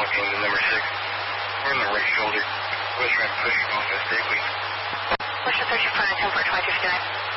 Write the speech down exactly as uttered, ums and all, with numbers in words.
looking to number six. We're in the right shoulder. West ramp pushing off S day, please. Push the thirty-five, ten four, twenty fifty-nine.